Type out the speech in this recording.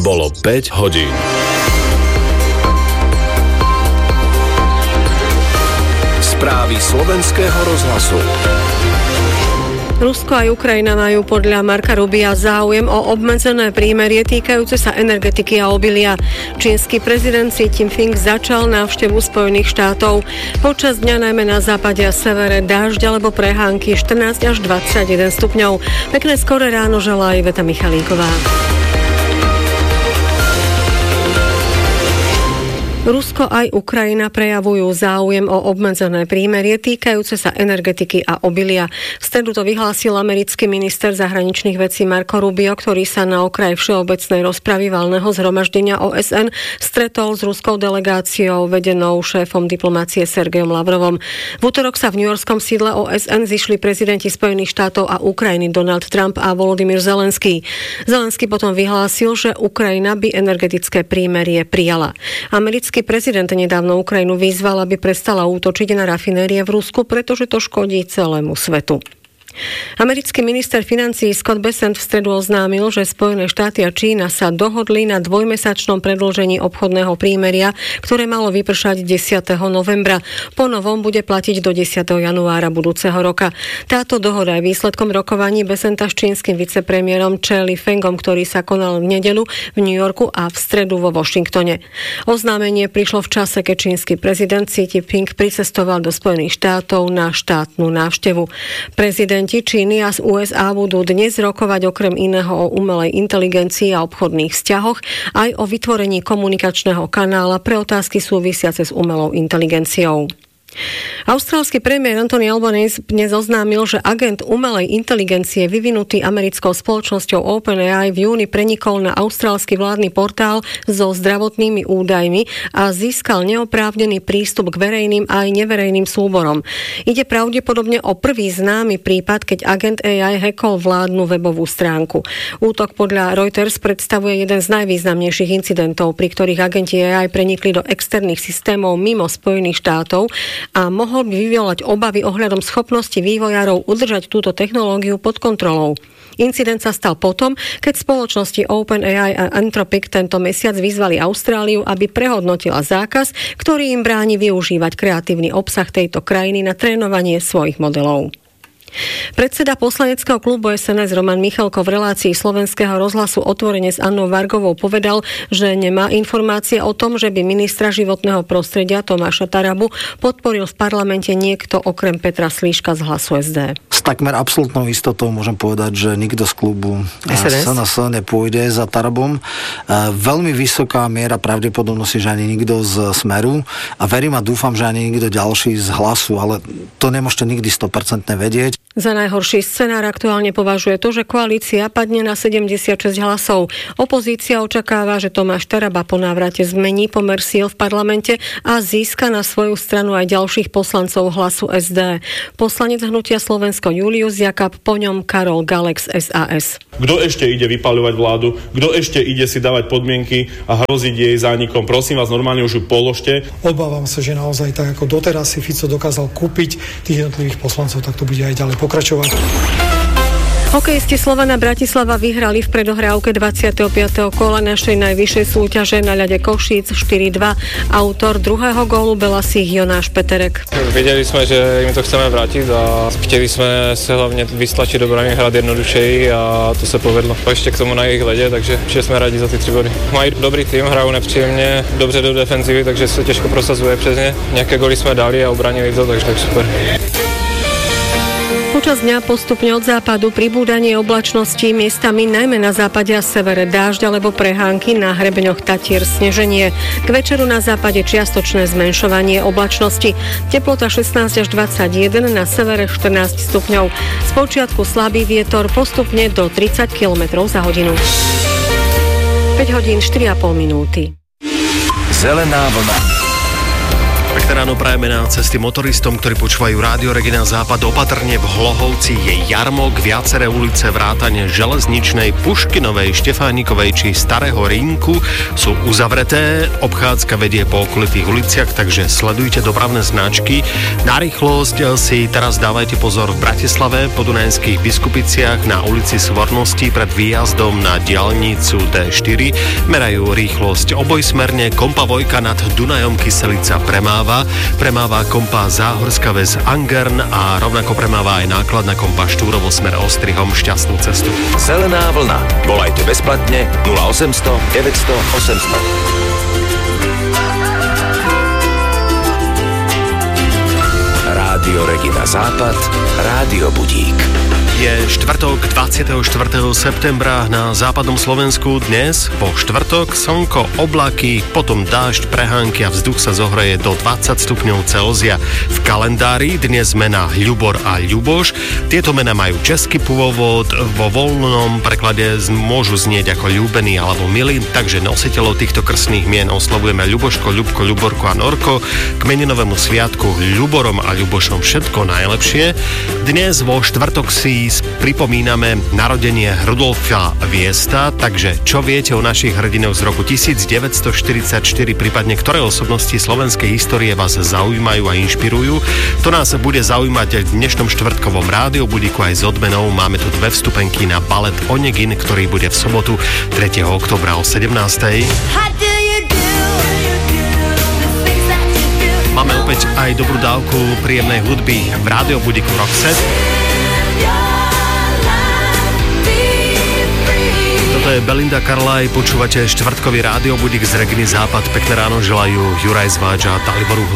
Bolo 5 hodín. Správy slovenského rozhlasu. Rusko aj Ukrajina majú podľa Marka Rubia záujem o obmedzené prímerie týkajúce sa energetiky a obilia. Čínsky prezident Xi Jinping začal návštevu Spojených štátov. Počas dňa najmä na západe a severe dážď alebo prehánky 14 až 21 stupňov. Pekné skoré ráno želá Iveta Michalíková. Rusko aj Ukrajina prejavujú záujem o obmedzené prímerie týkajúce sa energetiky a obilia. V stredu to vyhlásil americký minister zahraničných vecí Marco Rubio, ktorý sa na okraj všeobecnej rozpravy valného zhromaždenia OSN stretol s ruskou delegáciou vedenou šéfom diplomácie Sergejom Lavrovom. V utorok sa v newyorskom sídle OSN zišli prezidenti Spojených štátov a Ukrajiny Donald Trump a Volodymyr Zelenský. Zelenský potom vyhlásil, že Ukrajina by energetické prímerie prijala. Americký prezident nedávno Ukrajinu vyzval, aby prestala útočiť na rafinérie v Rusku, pretože to škodí celému svetu. Americký minister financií Scott Bessent v stredu oznámil, že Spojené štáty a Čína sa dohodli na dvojmesačnom predĺžení obchodného prímeria, ktoré malo vypršať 10. novembra. Po novom bude platiť do 10. januára budúceho roka. Táto dohoda je výsledkom rokovaní Bessenta s čínskym vicepremiérom Che Lifengom, ktorý sa konal v nedeľu v New Yorku a v stredu vo Washingtone. Oznámenie prišlo v čase, keď čínsky prezident Xi Jinping pricestoval do Spojených štátov na štátnu návštevu. Prezidenti Číny a z USA budú dnes rokovať okrem iného o umelej inteligencii a obchodných vzťahoch aj o vytvorení komunikačného kanála pre otázky súvisiace s umelou inteligenciou. Austrálsky premiér Anthony Albanese dnes oznámil, že agent umelej inteligencie vyvinutý americkou spoločnosťou OpenAI v júni prenikol na austrálsky vládny portál so zdravotnými údajmi a získal neoprávnený prístup k verejným aj neverejným súborom. Ide pravdepodobne o prvý známy prípad, keď agent AI hackol vládnu webovú stránku. Útok podľa Reuters predstavuje jeden z najvýznamnejších incidentov, pri ktorých agenti AI prenikli do externých systémov mimo Spojených štátov a mohol by vyvolať obavy ohľadom schopnosti vývojárov udržať túto technológiu pod kontrolou. Incident sa stal potom, keď spoločnosti OpenAI a Anthropic tento mesiac vyzvali Austráliu, aby prehodnotila zákaz, ktorý im bráni využívať kreatívny obsah tejto krajiny na trénovanie svojich modelov. Predseda poslaneckého klubu SNS Roman Michalko v relácii slovenského rozhlasu Otvorene s Annou Vargovou povedal, že nemá informácie o tom, že by ministra životného prostredia Tomáša Tarabu podporil v parlamente niekto okrem Petra Slíška z Hlasu SD. S takmer absolútnou istotou môžem povedať, že nikto z klubu SNS nepôjde za Tarabom. Veľmi vysoká miera pravdepodobnosti, že ani nikto z Smeru a verím a dúfam, že ani nikto ďalší z Hlasu, ale to nemôžete nikdy 100% vedieť. Za najhorší scenár aktuálne považuje to, že koalícia padne na 76 hlasov. Opozícia očakáva, že Tomáš Taraba po návrate zmení pomer síl v parlamente a získa na svoju stranu aj ďalších poslancov Hlasu SD. Poslanec Hnutia Slovensko Julius Jakab, po ňom Karol Galex SAS. Kto ešte ide vypaľovať vládu? Kto ešte ide si dávať podmienky a hroziť jej zánikom? Prosím vás, normálne už ju položte. Obávam sa, že naozaj tak ako doteraz si Fico dokázal kúpiť tých jednotlivých poslancov, tak to bude aj ďalej pokračovať. Hokejisti Slovana Bratislava vyhrali v predohrávke 25. kola našej najvyššej súťaže na ľade Košíc 4-2. Autor druhého gólu Belasích Jonáš Peterek. Vedeli sme, že im to chceme vrátiť a chteli sme sa hlavne vystlačiť do brány, hrať jednodušeji a to sa povedlo. Ešte k tomu na ich lede, takže sme radi za tie 3 body. Majú dobrý tým, hrajú nepříjemne, dobře do defenzívy, takže sa ťažko prosazuje přes ne. Nejaké góly sme dali a ubranili to, takže tak super. Počas dňa postupne od západu pribúdanie oblačnosti, miestami najmä na západe a severe dážď alebo prehánky, na hrebeňoch Tatier sneženie. K večeru na západe čiastočné zmenšovanie oblačnosti. Teplota 16 až 21, na severe 14 stupňov. Spočiatku slabý vietor, postupne do 30 km za hodinu. 5 hodín 4,5 minúty. Zelená vlna. Pekné ráno prajeme na cesty motoristom, ktorí počúvajú Rádio Regina Západ. Opatrne v Hlohovci je jarmok, viaceré ulice vrátane Železničnej, Puškinovej, Štefánikovej či Starého Rínku sú uzavreté. Obchádzka vedie po okolitých uliciach, takže sledujte dopravné značky. Na rýchlosť si teraz dávajte pozor v Bratislave, po Dunajských Biskupiciach, na ulici Svornosti pred výjazdom na diaľnicu D4. Merajú rýchlosť obojsmerne, kompa Vojka nad Dunajom Kyselica premáva kompa Záhorská Ves Angern a rovnako premáva aj nákladná kompa Štúrovo smer Ostrihom. Šťastnú cestu. Zelená vlna. Volajte bezplatne 0800 900 800. Rádio Regina Západ, Rádio Budík. Je štvrtok 24. septembra na západnom Slovensku. Dnes po štvrtok slnko, oblaky, potom dážď, prehánky a vzduch sa zohreje do 20 stupňov Celzia. V kalendári dnes mená Ľubor a Ľuboš. Tieto mená majú český pôvod, vo voľnom preklade môžu znieť ako ľúbený alebo milý, takže nositeľov týchto krstných mien oslovujeme Ľuboško, Ľubko, Ľuborko a Norko. K meninovému sviatku Ľuborom a Ľubošom všetko najlepšie. Dnes vo štvrtok si pripomíname narodenie Rudolfa Viesta, takže čo viete o našich hrdinoch z roku 1944, prípadne ktoré osobnosti slovenskej histórie vás zaujímajú a inšpirujú? To nás bude zaujímať v dnešnom štvrtkovom rádiobudíku aj s odmenou. Máme tu 2 vstupenky na balet Onegin, ktorý bude v sobotu 3. októbra o 17. Máme opäť aj dobrú dávku príjemnej hudby v rádiobudíku Roxette. Toto je Belinda Carlisle, počúvate štvrtkový rádiobudík z Reginy Západ. Pekné ráno želajú Juraj Zváč a Dalibor Uhlen.